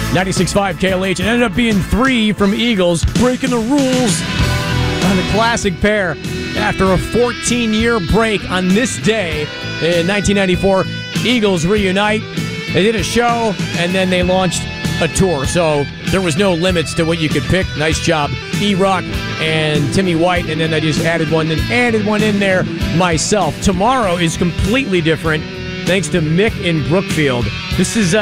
96.5 KLH. It ended up being 3 from Eagles, breaking the rules on the classic pair. After a 14-year break on this day in 1994, Eagles reunite. They did a show, and then they launched a tour. So there was no limits to what you could pick. Nice job, E-Rock and Timmy White. And then I just added one in there myself. Tomorrow is completely different, thanks to Mick in Brookfield. This is